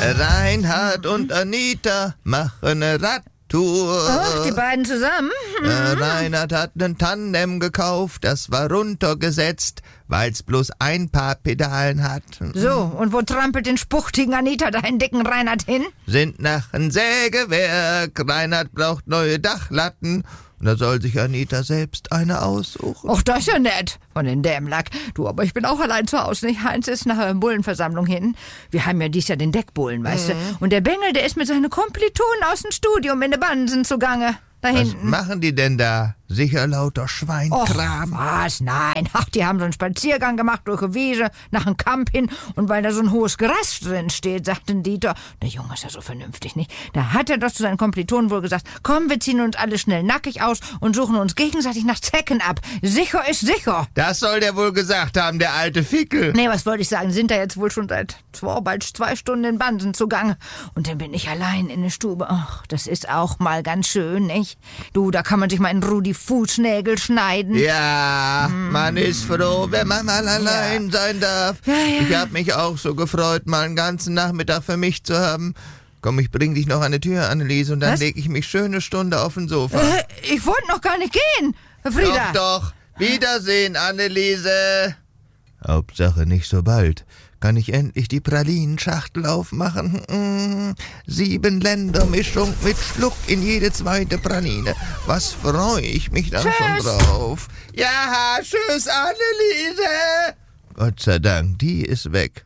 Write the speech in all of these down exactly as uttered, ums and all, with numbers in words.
Reinhard und Anita machen eine Radtour. Ach, die beiden zusammen? Äh, Reinhard hat einen Tandem gekauft, das war runtergesetzt, weil's bloß ein paar Pedalen hat. So, und wo trampelt den spuchtigen Anita deinen dicken Reinhard hin? Sind nach ein Sägewerk. Reinhard braucht neue Dachlatten. Und da soll sich Anita selbst eine aussuchen. Ach, das ist ja nett von den Dämlack. Du, aber ich bin auch allein zu Hause, nicht? Heinz ist nach der Bullenversammlung hin. Wir haben ja dies Jahr den Deckbullen, weißt Mhm. du. Und der Bengel, der ist mit seinen Kommilitonen aus dem Studium in der Bansen zugange. Da Was hinten. machen die denn da? Sicher lauter Och, Schweinkram. was? Nein. Ach, die haben so einen Spaziergang gemacht durch die Wiese, nach einem Camp hin. Und weil da so ein hohes Gras drin steht, sagten Dieter, der Junge ist ja so vernünftig, nicht? Da hat er doch zu seinen Kommilitonen wohl gesagt, komm, wir ziehen uns alle schnell nackig aus und suchen uns gegenseitig nach Zecken ab. Sicher ist sicher. Das soll der wohl gesagt haben, der alte Fickel. Nee, was wollte ich sagen, sind da jetzt wohl schon seit zwei, bald zwei Stunden in Bansen zugange. Und dann bin ich allein in der Stube. Ach, das ist auch mal ganz schön, nicht? Du, da kann man sich mal in Rudi Fußnägel schneiden. Ja, man ist froh, wenn man mal allein sein darf. Ja, ja. Ich hab mich auch so gefreut, mal einen ganzen Nachmittag für mich zu haben. Komm, ich bring dich noch an die Tür, Anneliese, und dann Was? leg ich mich schöne Stunde auf den Sofa. Äh, ich wollte noch gar nicht gehen, Frieda. Doch, doch. Wiedersehen, Anneliese. Hauptsache nicht so bald. Kann ich endlich die Pralinenschachtel aufmachen? Mm, sieben Ländermischung mit Schluck in jede zweite Praline. Was freue ich mich dann Tschüss. schon drauf. Ja, tschüss, Anneliese. Gott sei Dank, die ist weg.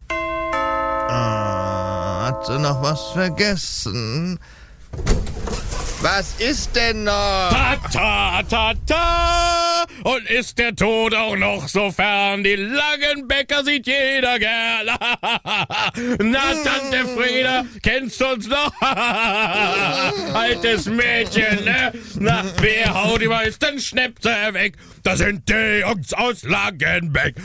Ah, hat sie noch was vergessen? Was ist denn noch? Ta, ta, ta, ta! Und ist der Tod auch noch so fern? Die Langenbecker sieht jeder gern. Na, Tante Frieda, kennst du uns noch? Altes Mädchen, ne? Na, wer haut die meisten Schnäpse weg? Das sind die Jungs aus Langenbeck.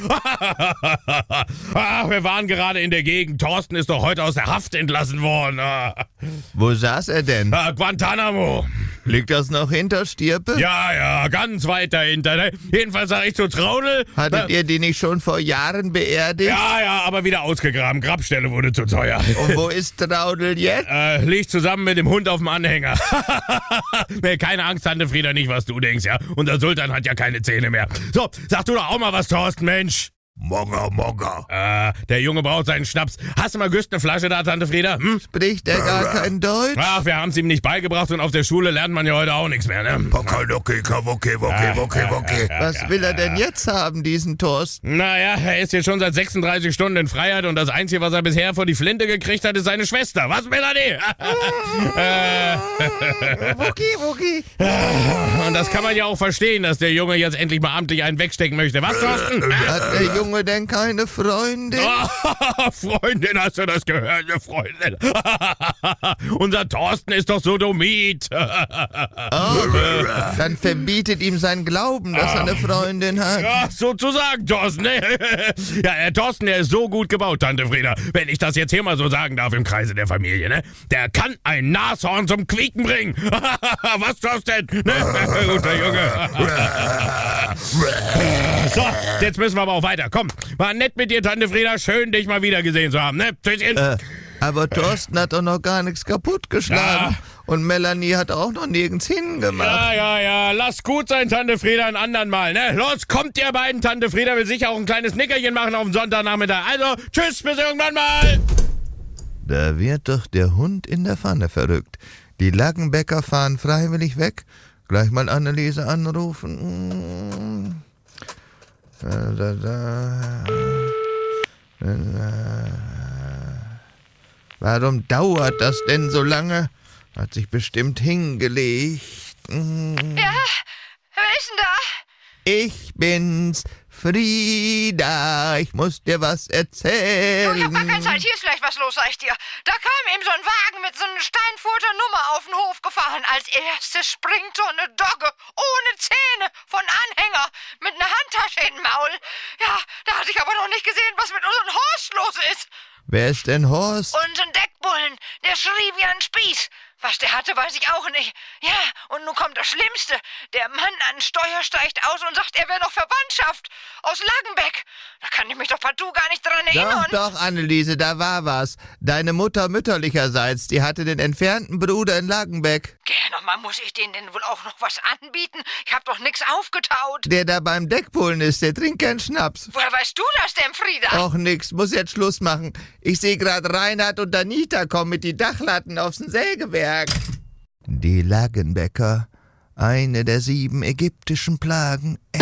Ach, wir waren gerade in der Gegend. Thorsten ist doch heute aus der Haft entlassen worden. Wo saß er denn? Ah, Guantanamo. Liegt das noch hinter Stirpe? Ja, ja, ganz weit dahinter. Ne? Jedenfalls sag ich zu Traudel. Hattet na, ihr die nicht schon vor Jahren beerdigt? Ja, ja, aber wieder ausgegraben. Grabstelle wurde zu teuer. Und wo ist Traudel jetzt? Äh, liegt zusammen mit dem Hund auf dem Anhänger. Nee, keine Angst, Tante Frieda, nicht, was du denkst, ja. Und der Sultan hat ja keine Zähne mehr. So, sag du doch auch mal was, Thorsten, Mensch. Mogger, Mogger. Äh, der Junge braucht seinen Schnaps. Hast du mal Güst eine Flasche da, Tante Frieda? Hm? Spricht er gar kein Deutsch? Ach, wir haben's ihm nicht beigebracht und auf der Schule lernt man ja heute auch nichts mehr, ne? Pokaloki, Kawoki, Woki, Woki, Woki. Was will er denn jetzt haben, diesen Thorsten? Naja, er ist jetzt schon seit sechsunddreißig Stunden in Freiheit und das Einzige, was er bisher vor die Flinte gekriegt hat, ist seine Schwester. Was, Melanie? äh, Wuki, Wuki. und das kann man ja auch verstehen, dass der Junge jetzt endlich mal amtlich einen wegstecken möchte. Was, Thorsten? Hat der Junge denn keine Freundin? Oh, Freundin, hast du das gehört, eine Freundin? Unser Thorsten ist doch Sodomit. Oh, dann verbietet ihm sein Glauben, dass er eine Freundin hat. Ja, sozusagen, Thorsten. Ne? Ja, der Thorsten, der ist so gut gebaut, Tante Frieda. Wenn ich das jetzt hier mal so sagen darf im Kreise der Familie, ne? Der kann ein Nashorn zum Quieken bringen. Was, Thorsten? Ne? Guter Junge. So, jetzt müssen wir aber auch weiter. Komm, war nett mit dir, Tante Frieda. Schön, dich mal wieder gesehen zu haben, ne? Tschüsschen. Äh, aber Thorsten hat doch noch gar nichts kaputtgeschlagen. Ja. Und Melanie hat auch noch nirgends hingemacht. Ja, ja, ja. Lass gut sein, Tante Frieda, ein andern Mal, ne? Los, kommt ihr beiden. Tante Frieda will sicher auch ein kleines Nickerchen machen auf den Sonntagnachmittag. Also, tschüss, bis irgendwann mal. Da wird doch der Hund in der Pfanne verrückt. Die Langenbecker fahren freiwillig weg. Gleich mal Anneliese anrufen. Da, da, da. Da, da. Warum dauert das denn so lange? Hat sich bestimmt hingelegt. Ja, wer ist denn da? Ich bin's, Frieda. Ich muss dir was erzählen. Du, ich hab gar keine Zeit. Hier ist vielleicht was los, sag ich dir. Da kam eben so ein Wagen mit so einer Steinfurter Nummer auf den Hof gefahren. Als erstes springt so eine Dogge ohne Zähne von Anhänger mit einer Handtasche im Maul. Ja, da hatte ich aber noch nicht gesehen, was mit unserem Horst los ist. Wer ist denn Horst? Unseren Deckbullen, der schrie wie ein Spieß. Was der hatte, weiß ich auch nicht. Ja, und nun kommt das Schlimmste. Der Mann an Steuer steigt aus und sagt, er wäre noch Verwandtschaft aus Lagenbeck. Da kann ich mich doch partout gar nicht dran erinnern. Doch, doch, Anneliese, da war was. Deine Mutter mütterlicherseits, die hatte den entfernten Bruder in Lagenbeck. Geh, nochmal, muss ich denen denn wohl auch noch was anbieten? Ich hab doch nix aufgetaut. Der da beim Deckpullen ist, der trinkt keinen Schnaps. Woher weißt du das denn, Frieda? Och, nix, muss jetzt Schluss machen. Ich sehe gerade Reinhard und Anita kommen mit die Dachlatten aufs Sägewerk. Die Lagenbecker, eine der sieben ägyptischen Plagen,